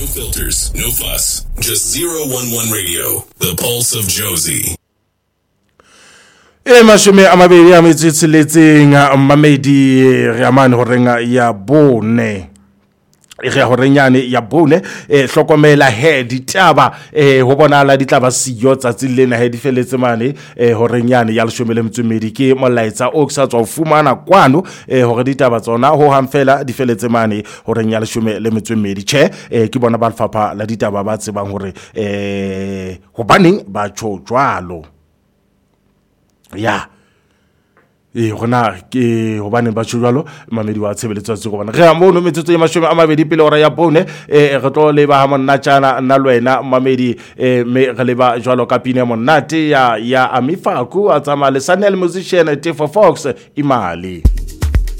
No filters, no fuss, just 011 Radio, the pulse of Jozi. Mashome a mabedi a metsitseletseng mamedi re amane ho renga ya bone re ho renyane ya bone hlokomela he ditaba ho bonala ditaba siyo tsatsi lena he di feletse mane ho renyane ya 12 ke molaetsa o sa tswa fumana kwano hore ditaba tsona ho hamfela di feletse mane ho renya 12 che ke bona ba lefapha la ditaba ba tsebang hore ho baneng ba tjojwalo ya gona ke hobane ba tshwalo mamedi wa tshebeletso tse go bana re a mo no metsotso ya 20 pele ora ya bone re tlo le ba ha monna tjana nna lwena mamedi me re le ba jwalo ka pina monate ya Amifaku a tsama le Sanel musician Tifo Fox imali